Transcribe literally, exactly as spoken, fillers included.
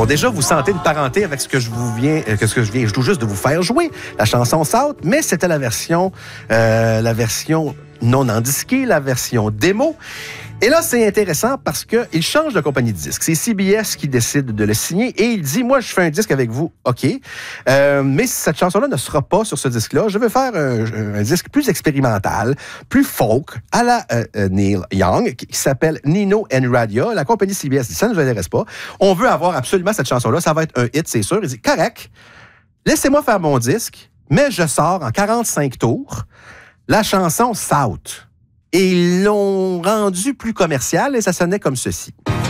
Bon, déjà, vous sentez une parenté avec ce que je vous viens, euh, que ce que je viens tout juste de vous faire jouer, la chanson South, mais c'était la version, euh, la version non endisquée, la version démo. Et là, c'est intéressant parce qu'il change de compagnie de disque. C'est C B S qui décide de le signer et il dit, moi, je fais un disque avec vous, OK, euh, mais cette chanson-là ne sera pas sur ce disque-là. Je veux faire un, un disque plus expérimental, plus folk, à la euh, Neil Young, qui, qui s'appelle Nino and Radia. La compagnie C B S dit, ça ne nous intéresse pas. On veut avoir absolument cette chanson-là. Ça va être un hit, c'est sûr. Il dit, correct, laissez-moi faire mon disque, mais je sors en quarante-cinq tours la chanson South. Et ils l'ont rendu plus commercial et ça sonnait comme ceci.